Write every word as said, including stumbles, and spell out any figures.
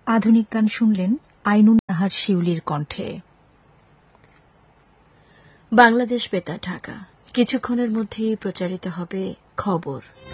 আধুনিক গান শুনলেন আইনুন নাহার শিউলির কণ্ঠে। বাংলাদেশ বেতার ঢাকা। কিছুক্ষণের মধ্যেই প্রচারিত হবে খবর।